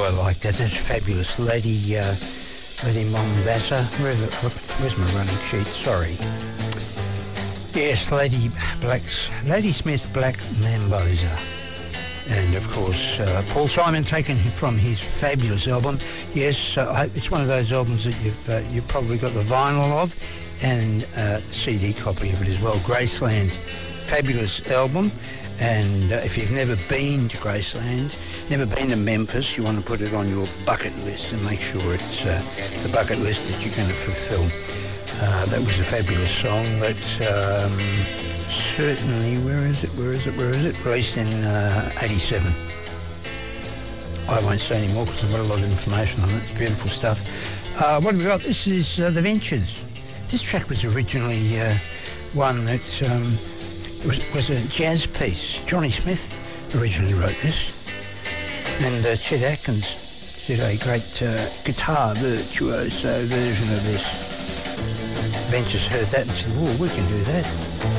I like that. That's fabulous. Lady Mombasa. Where's my running sheet? Sorry. Yes, Lady Smith Black Mambosa. And of course, Paul Simon, taken from his fabulous album. Yes, it's one of those albums that you've probably got the vinyl of, and the CD copy of it as well. Graceland, fabulous album. And if you've never been to Graceland, never been to Memphis, you want to put it on your bucket list and make sure it's the bucket list that you're going to fulfil. That was a fabulous song that certainly, where is it? Released in 87. I won't say any more because I've got a lot of information on it. Beautiful stuff. What have we got? This is The Ventures. This track was originally one that was a jazz piece. Johnny Smith originally wrote this. And Chet Atkins did a great guitar virtuoso version of this. Ventures heard that and said, "Oh, we can do that."